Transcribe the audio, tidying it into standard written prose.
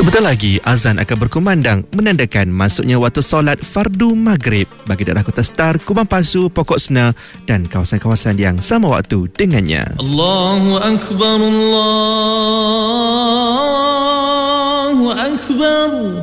Sebentar lagi azan akan berkumandang menandakan masuknya waktu solat fardu maghrib bagi daerah Kota Star, Kubang Pasu, Pokok Sena dan kawasan-kawasan yang sama waktu dengannya. Allahu Akbar, Allahu Akbar.